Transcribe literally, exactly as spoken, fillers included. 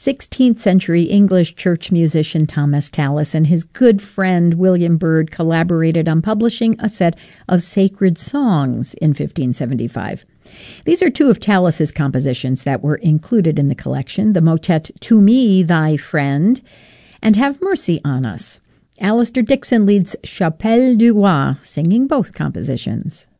sixteenth century English church musician Thomas Tallis and his good friend William Byrd collaborated on publishing a set of sacred songs in fifteen seventy-five. These are two of Tallis's compositions that were included in the collection, the motet To Me, Thy Friend, and Have Mercy on Us. Alistair Dixon leads Chapelle du Roi, singing both compositions.